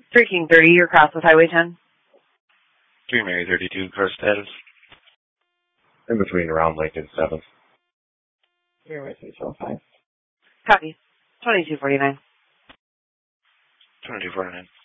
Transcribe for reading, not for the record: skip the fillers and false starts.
3 King 30, you're across with Highway 10. 3 Mary 32, car status. In between around Lincoln 7th. You're with 305. Copy. 2249. 2249.